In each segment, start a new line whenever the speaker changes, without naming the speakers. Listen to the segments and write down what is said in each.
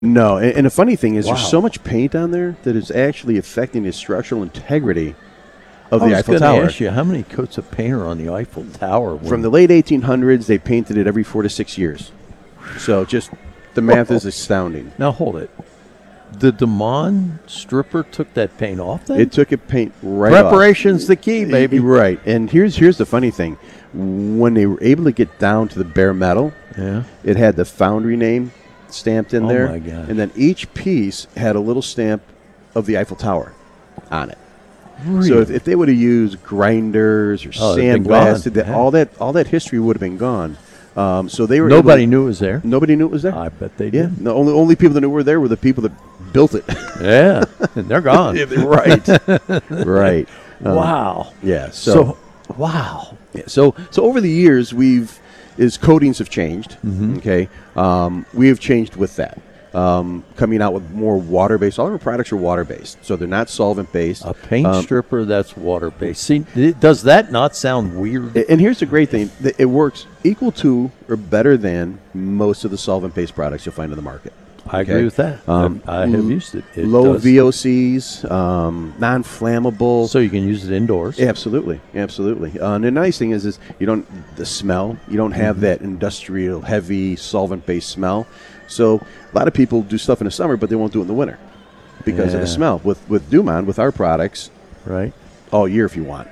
No, and the funny thing is,
Wow.
there's so much paint on there that it's actually affecting the structural integrity of
I
the
was
Eiffel
going to
Tower.
ask you, how many coats of paint are on the Eiffel Tower?
From the late 1800s, they painted it every 4 to 6 years. So just the math is astounding.
Now, hold it. The Damon stripper took that paint off then?
It took it paint right off.
Preparation's the key, baby.
Right. And here's the funny thing. When they were able to get down to the bare metal,
Yeah.
it had the foundry name stamped in
Oh,
there.
my gosh.
And then each piece had a little stamp of the Eiffel Tower on it.
Really?
So if they would have used grinders or
Oh, it'd been gone.
sandblasted,
Yeah.
all that history would have been gone. So they were
Nobody
able
knew it was there.
to, nobody knew it was there.
I bet they
Yeah,
did.
the only people that knew were there were the people that built it.
Yeah. And they're gone.
right, right.
Wow.
Yeah.
So, wow.
Yeah, so over the years, coatings have changed.
Mm-hmm.
Okay, we have changed with that. Coming out with more water-based. All of our products are water-based, so they're not solvent-based.
A paint stripper that's water-based. See, does that not sound weird?
And here's the great thing: it works equal to or better than most of the solvent-based products you'll find in the market.
I agree with that. I have used it. It
Low
does.
VOCs, non-flammable.
So you can use it indoors.
Absolutely. And the nice thing is you don't have that industrial heavy solvent-based smell. So a lot of people do stuff in the summer, but they won't do it in the winter because of the
Yeah.
smell. With Dumont, with our products,
Right.
all year if you want.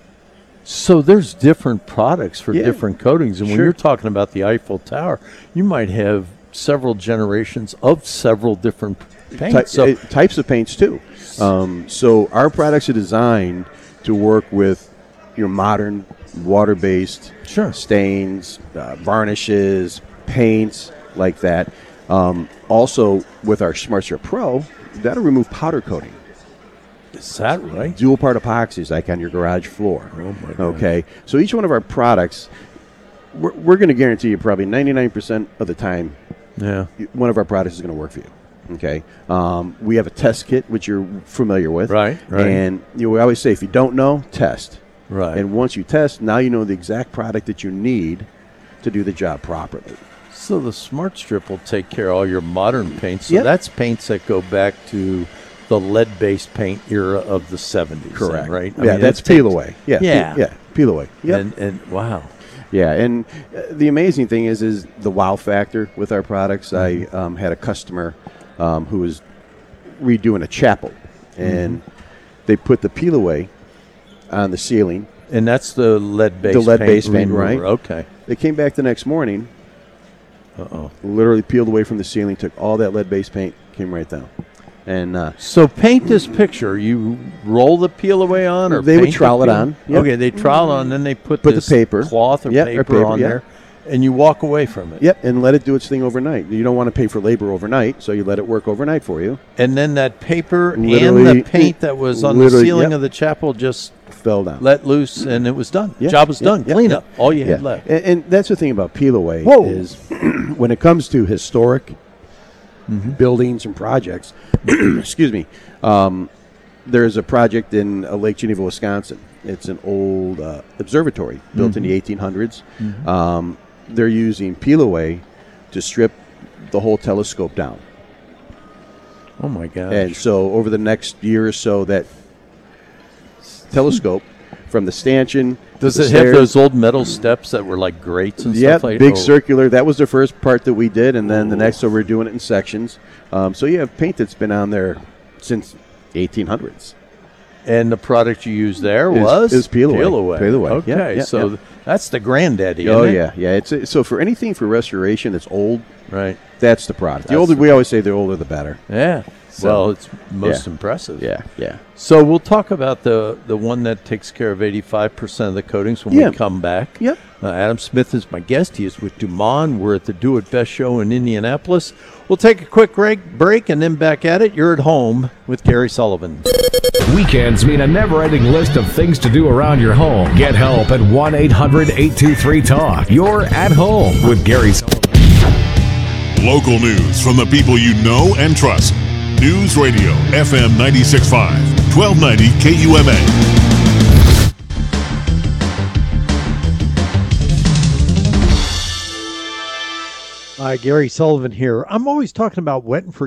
So there's different products for
Yeah.
different coatings. And when
Sure.
you're talking about the Eiffel Tower, you might have several generations of several different paints.
Types of paints too. So our products are designed to work with your modern water-based
Sure.
stains, varnishes, paints like that. Also, with our Smart Strip Pro, that'll remove powder coating.
Is that right?
Dual part epoxies like on your garage floor.
Oh, my God.
Okay, so each one of our products, we're going to guarantee you probably 99% of the time,
Yeah.
one of our products is going to work for you. Okay, we have a test kit which you're familiar with,
Right.
And we always say if you don't know, test.
Right.
And once you test, now you know the exact product that you need to do the job properly.
So the Smart Strip will take care of all your modern paints. So
Yep.
that's paints that go back to the lead-based paint era of the 70s.
Correct.
then, right?
Yeah, that's peel away. Yeah.
Yeah.
Peel away. Yep.
And wow.
Yeah, and the amazing thing is the wow factor with our products.
Mm-hmm.
I had a customer who was redoing a chapel, and they put the peel away on the ceiling.
And that's the lead-based
The lead-based paint,
remover.
right?
Okay.
They came back the next morning,
Uh-oh.
literally peeled away from the ceiling, took all that lead-based paint, came right down. And
So paint this picture. You roll the peel away on, or
They would
paint the
trowel it
peel?
on. Yep.
Okay, they trowel on, then they put
the
this
paper.
cloth or
Yep,
paper on
yeah.
there, and you walk away from it.
yep, and let it do its thing overnight. You don't want to pay for labor overnight, so you let it work overnight for you.
And then that paper and
Literally-
the paint that was on the
literally,
ceiling
yep.
of the chapel just
Fell down.
let loose, and it was done.
Yeah,
Job was
yeah,
done.
yeah,
Clean
yeah.
up. All you
Yeah.
had left.
And that's the thing about peel away
Whoa.
is when it comes to historic buildings and projects, excuse me, there's a project in Lake Geneva, Wisconsin. It's an old observatory built in the 1800s. They're using peel away to strip the whole telescope down.
Oh my gosh.
And so over the next year or so, that telescope from the stanchion.
Does
to the
it have
stairs-
those old metal steps that were like grates and
Yeah,
stuff like
big
oh.
circular. That was the first part that we did, and then the next, so we're doing it in sections. So you have paint that's been on there since 1800s.
And the product you used there was
is peel away. Peel away.
Okay,
Yeah, yeah,
so
yeah.
that's the granddaddy.
Oh
isn't it?
yeah. It's so for anything for restoration that's old,
Right.
that's the product. The
That's
older
the-
we always say, the older the better.
Yeah.
So,
well, it's most
yeah.
impressive.
Yeah.
So we'll talk about the one that takes care of 85% of the coatings when
Yeah.
we come back.
Yep.
Adam Smith is my guest. He is with Dumont. We're at the Do It Best show in Indianapolis. We'll take a quick break and then back at it. You're at home with Gary Sullivan.
Weekends mean a never-ending list of things to do around your home. Get help at 1-800-823-TALK. You're at home with Gary Sullivan.
Local news from the people you know and trust. News Radio, FM 96.5, 1290 KUMA.
Hi, Gary Sullivan here. I'm always talking about wet and